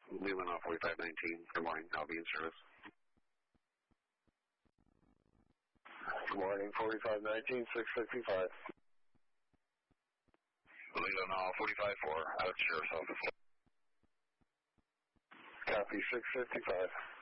Leland 4519. Good morning. I'll be in service. Good morning. 4519, 655. Leland 454 out of Sheriff's Office. Copy 655.